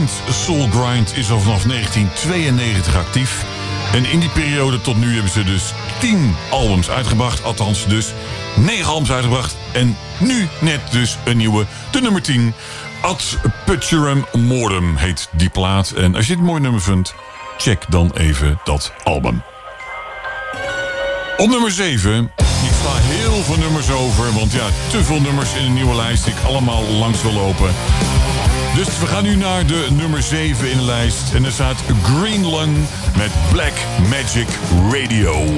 band Soul Grind is al vanaf 1992 actief. En in die periode tot nu hebben ze dus 10 albums uitgebracht. Althans dus 9 albums uitgebracht. En nu net dus een nieuwe, de nummer 10. Ad Putcherum Mordum heet die plaat. En als je het een mooi nummer vindt, check dan even dat album. Op nummer 7... Ik sla heel veel nummers over, want ja, te veel nummers in een nieuwe lijst die ik allemaal langs wil lopen. Dus we gaan nu naar de nummer 7 in de lijst. En er staat Green Lung met Black Magic Radio.